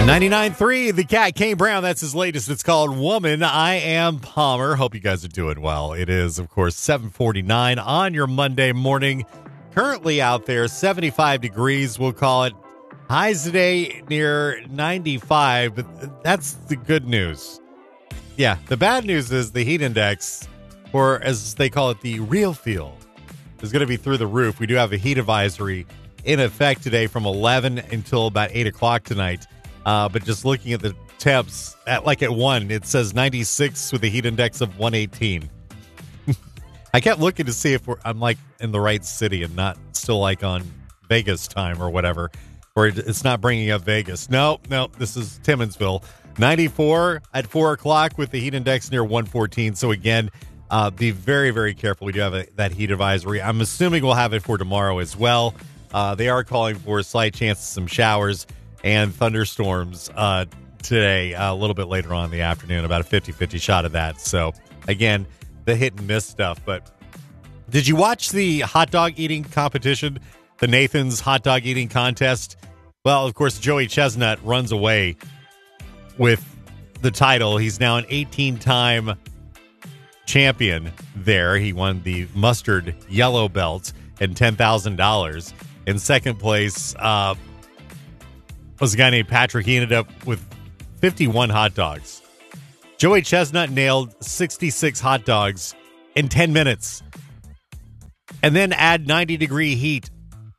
99.3, The Cat, Kane Brown. That's his latest. It's called Woman. I am Palmer. Hope you guys are doing well. It is, of course, 7:49 on your Monday morning. Currently out there, 75 degrees, we'll call it. Highs today near 95, but that's the good news. Yeah, the bad news is the heat index, or as they call it, the real feel, is going to be through the roof. We do have a heat advisory in effect today from 11 until about 8 o'clock tonight. But just looking at the temps, at 1, it says 96 with a heat index of 118. I kept looking to see if I'm in the right city and not still on Vegas time or whatever, or it's not bringing up Vegas. No, this is Timminsville. 94 at 4 o'clock with the heat index near 114. So again, be very, very careful. We do have that heat advisory. I'm assuming we'll have it for tomorrow as well. They are calling for a slight chance of some showers and thunderstorms today, a little bit later on in the afternoon, about a 50-50 shot of that. So, again, the hit and miss stuff. But did you watch the hot dog eating competition, the Nathan's hot dog eating contest? Well, of course, Joey Chestnut runs away with the title. He's now an 18-time champion there. He won the mustard yellow belt and $10,000. In second place, was a guy named Patrick. He ended up with 51 hot dogs. Joey Chestnut nailed 66 hot dogs in 10 minutes. And then add 90-degree heat.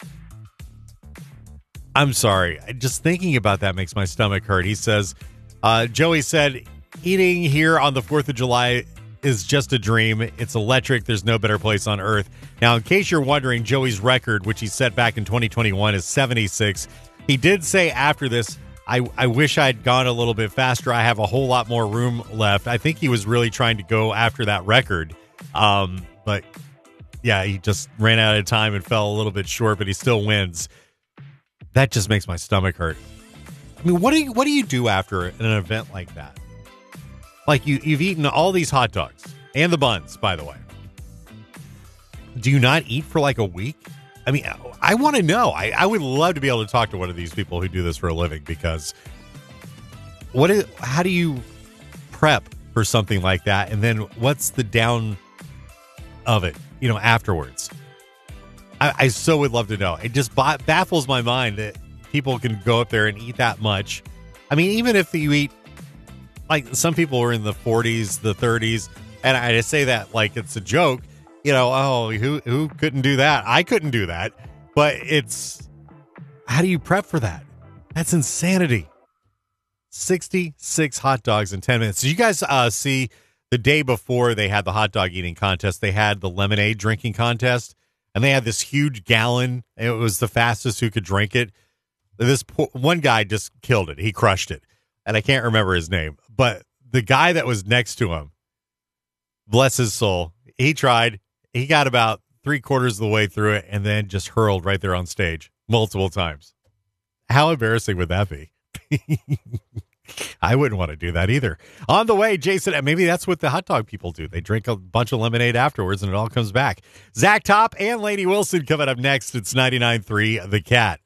I'm sorry. Just thinking about that makes my stomach hurt. He says, Joey said, eating here on the 4th of July is just a dream. It's electric. There's no better place on earth. Now, in case you're wondering, Joey's record, which he set back in 2021, is 76. He did say after this, I wish I'd gone a little bit faster. I have a whole lot more room left. I think he was really trying to go after that record. But, yeah, he just ran out of time and fell a little bit short, but he still wins. That just makes my stomach hurt. I mean, what do you do after an event like that? You've eaten all these hot dogs and the buns, by the way. Do you not eat for a week? I mean, I want to know. I would love to be able to talk to one of these people who do this for a living, because how do you prep for something like that? And then what's the down of it, afterwards? I so would love to know. It just baffles my mind that people can go up there and eat that much. I mean, even if you eat, some people are in the 40s, the 30s, and I just say that like it's a joke. Who couldn't do that? I couldn't do that. But how do you prep for that? That's insanity. 66 hot dogs in 10 minutes. Did you guys see the day before they had the hot dog eating contest, they had the lemonade drinking contest, and they had this huge gallon. It was the fastest who could drink it. This one guy just killed it. He crushed it. And I can't remember his name. But the guy that was next to him, bless his soul, he tried. He got about 3/4 of the way through it and then just hurled right there on stage multiple times. How embarrassing would that be? I wouldn't want to do that either. On the way, Jason, maybe that's what the hot dog people do. They drink a bunch of lemonade afterwards and it all comes back. Zach Top and Lady Wilson coming up next. It's 99.3 The Cat.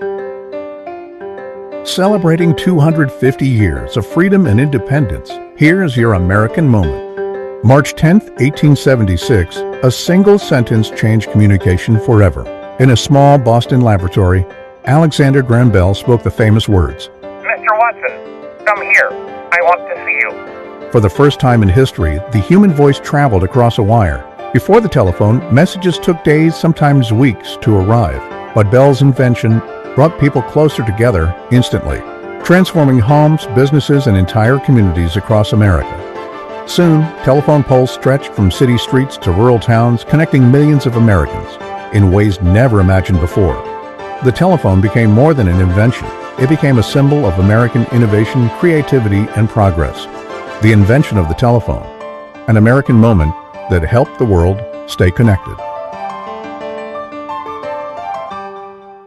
Celebrating 250 years of freedom and independence, here's your American moment. March 10th, 1876, a single sentence changed communication forever. In a small Boston laboratory, Alexander Graham Bell spoke the famous words, "Mr. Watson, come here. I want to see you." For the first time in history, the human voice traveled across a wire. Before the telephone, messages took days, sometimes weeks, to arrive. But Bell's invention brought people closer together instantly, transforming homes, businesses, and entire communities across America. Soon, telephone poles stretched from city streets to rural towns, connecting millions of Americans in ways never imagined before. The telephone became more than an invention. It became a symbol of American innovation, creativity, and progress. The invention of the telephone, an American moment that helped the world stay connected.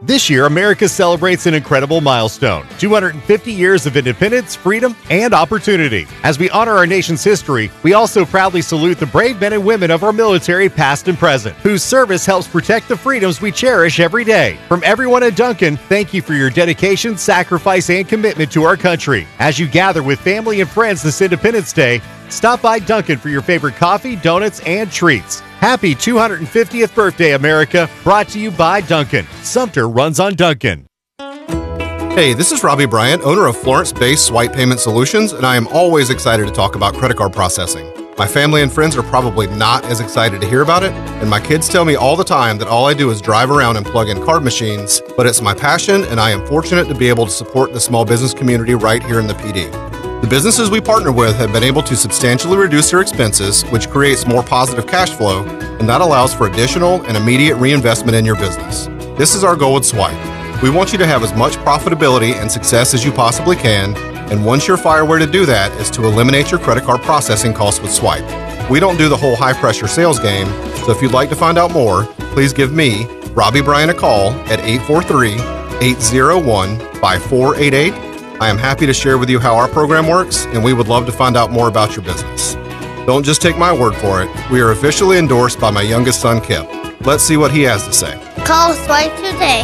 This year, America celebrates an incredible milestone, 250 years of independence, freedom, and opportunity. As we honor our nation's history, we also proudly salute the brave men and women of our military, past and present, whose service helps protect the freedoms we cherish every day. From everyone at Dunkin', thank you for your dedication, sacrifice, and commitment to our country. As you gather with family and friends this Independence Day, stop by Dunkin' for your favorite coffee, donuts, and treats. Happy 250th birthday, America. Brought to you by Dunkin'. Sumter runs on Dunkin'. Hey, this is Robbie Bryant, owner of Florence-based Swipe Payment Solutions, and I am always excited to talk about credit card processing. My family and friends are probably not as excited to hear about it, and my kids tell me all the time that all I do is drive around and plug in card machines, but it's my passion, and I am fortunate to be able to support the small business community right here in the PD. The businesses we partner with have been able to substantially reduce their expenses, which creates more positive cash flow, and that allows for additional and immediate reinvestment in your business. This is our goal with Swipe. We want you to have as much profitability and success as you possibly can, and one surefire way to do that is to eliminate your credit card processing costs with Swipe. We don't do the whole high-pressure sales game, so if you'd like to find out more, please give me, Robbie Bryant, a call at 843-801-5488. I am happy to share with you how our program works, and we would love to find out more about your business. Don't just take my word for it. We are officially endorsed by my youngest son, Kip. Let's see what he has to say. Call Swipe today.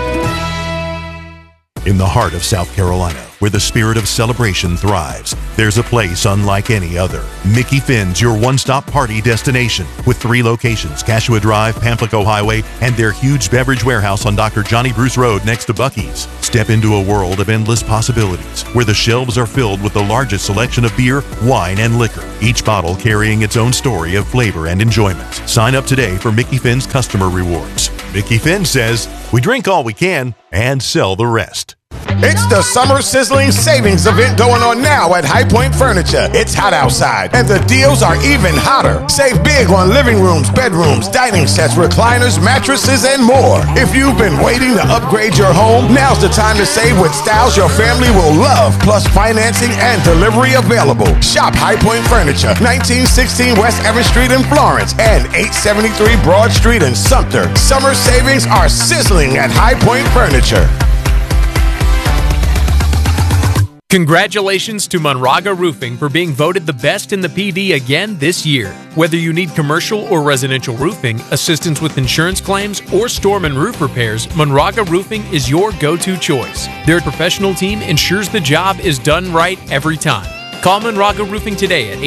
In the heart of South Carolina, where the spirit of celebration thrives, there's a place unlike any other. Mickey Finn's your one-stop party destination with 3 locations, Cashua Drive, Pamplico Highway, and their huge beverage warehouse on Dr. Johnny Bruce Road next to Buc-ee's. Step into a world of endless possibilities, where the shelves are filled with the largest selection of beer, wine, and liquor, each bottle carrying its own story of flavor and enjoyment. Sign up today for Mickey Finn's customer rewards. Mickey Finn says, we drink all we can and sell the rest. It's the Summer Sizzling Savings event going on now at High Point Furniture. It's hot outside, and the deals are even hotter. Save big on living rooms, bedrooms, dining sets, recliners, mattresses, and more. If you've been waiting to upgrade your home, now's the time to save with styles your family will love, plus financing and delivery available. Shop High Point Furniture, 1916 West Evans Street in Florence, and 873 Broad Street in Sumter. Summer savings are sizzling at High Point Furniture. Congratulations to Monraga Roofing for being voted the best in the PD again this year. Whether you need commercial or residential roofing, assistance with insurance claims, or storm and roof repairs, Monraga Roofing is your go-to choice. Their professional team ensures the job is done right every time. Call Monraga Roofing today at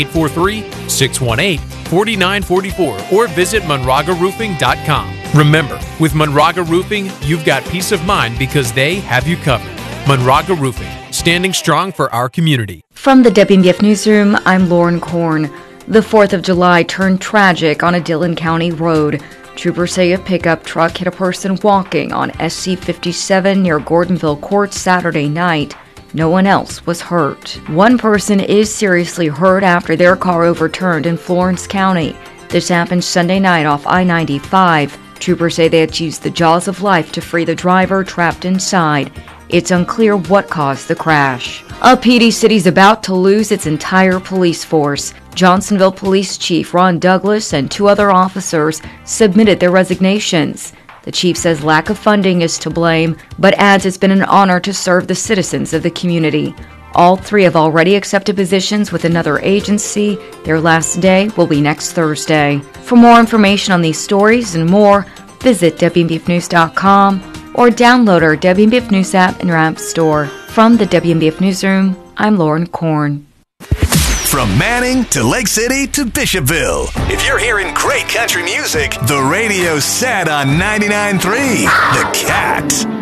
843-618-4944 or visit monragaroofing.com. Remember, with Monraga Roofing, you've got peace of mind because they have you covered. Monraga Roofing, standing strong for our community. From the WMBF Newsroom, I'm Lauren Korn. The 4th of July turned tragic on a Dillon County road. Troopers say a pickup truck hit a person walking on SC 57 near Gordonville Court Saturday night. No one else was hurt. One person is seriously hurt after their car overturned in Florence County. This happened Sunday night off I-95. Troopers say they had used the jaws of life to free the driver trapped inside. It's unclear what caused the crash. A PD city's about to lose its entire police force. Johnsonville Police Chief Ron Douglas and 2 other officers submitted their resignations. The chief says lack of funding is to blame, but adds it's been an honor to serve the citizens of the community. All 3 have already accepted positions with another agency. Their last day will be next Thursday. For more information on these stories and more, visit WMBFnews.com or download our WMBF News app in your app store. From the WMBF Newsroom, I'm Lauren Korn. From Manning to Lake City to Bishopville. If you're hearing great country music, the radio's set on 99.3 The Cat.